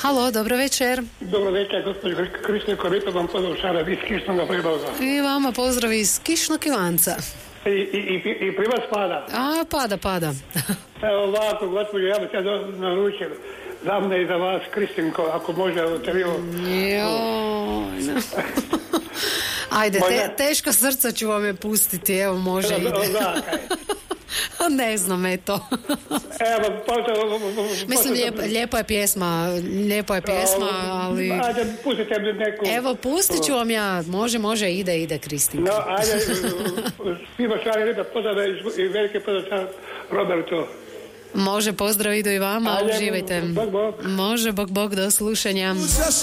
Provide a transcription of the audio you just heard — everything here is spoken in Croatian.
Halo, dobro večer. Dobro večer, gospođo Kristinko, lijepo vam pozdrav Šara iz Kišnoga Priloga. I vama pozdrav iz Kišnog Ivanca. I pri vas pada? A, pada. Evo ovako, gospođo, ja bih sad naručio za mne i za vas, Kristinko, ako može, te bilo... Joj. Ajde, teško srca ću vam je pustiti, evo može ide. Ne znam, eto. Evo, mislim, lijepa je pjesma, ali... Ajde, pustite mi neku... Evo, pustit ću vam ja, može, ide, Kristinka. No, ajde, svima Šari lijepa pozdrave i velike pozdrave Robertu. Može, pozdrav idu i vama, uživajte. Bog. Može, bog, do slušanja.